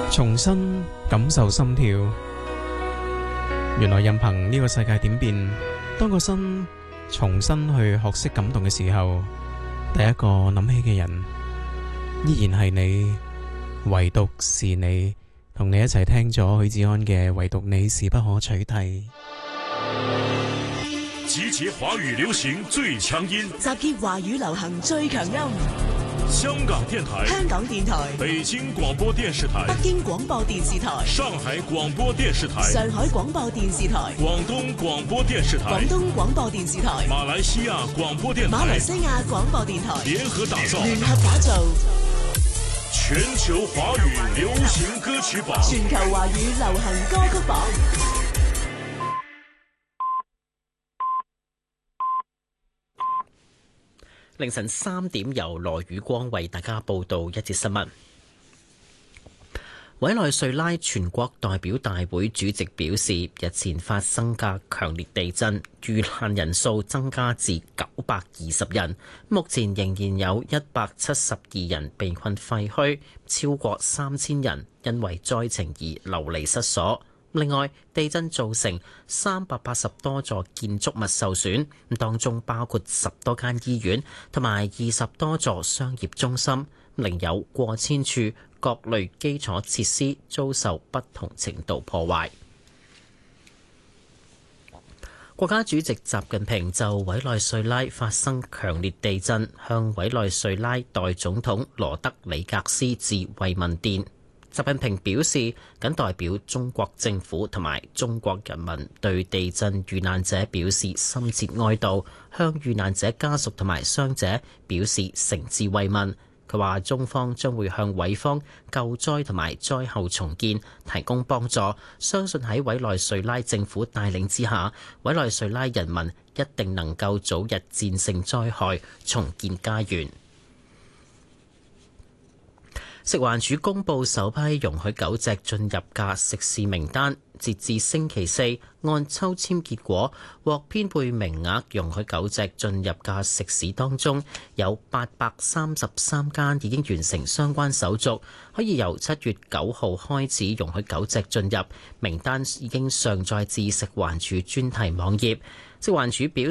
重新感受心跳。原來任憑呢個世界點變，當個心重新去學識感動嘅時候，第一個諗起嘅人依然係你，唯獨是你。同你一齊聽咗許志安嘅《唯獨你是不可取替》。 集結華語流行最強音， 集結華語流行最強音。 香港電台、 香港電台、 北京廣播電視台、 北京廣播電視台、 上海廣播電視台、 上海廣播電視台、 廣東廣播電視台、 廣東廣播電視台、 馬來西亞廣播電台、 馬來西亞廣播電台聯合打造全球華語流行歌曲榜， 全球華語流行歌曲榜。 凌晨3點，由羅宇光為大家報道一節新聞。委內瑞拉全國代表大會主席表示，日前發生嘅強烈地震，遇難人數增加至920人，目前仍然有172人被困廢墟，超過3000人因為災情而流離失所。另外，地震造成380多座建築物受損，當中包括10多間醫院同埋20多座商業中心，另有過千處各類基礎設施遭受不同程度破壞。國家主席習近平就委內瑞拉發生強烈地震，向委內瑞拉代總統羅德里格斯致慰問電。習近平表示，謹代表中國政府同埋中國人民對地震遇難者表示深切哀悼，向遇難者家屬同埋傷者表示誠摯慰問。佢話中方將會向委方救災同埋災後重建提供幫助，相信喺委內瑞拉政府帶領之下，委內瑞拉人民一定能夠早日戰勝災害，重建家園。食環署公布首批容許狗隻進入嘅食肆名單，截至星期四，按抽籤結果獲編配名額容許狗隻進入嘅食肆當中，有833間已經完成相關手續，可以由7月9號開始容許狗隻進入。名單已經上載至食環署專題網頁。食環署表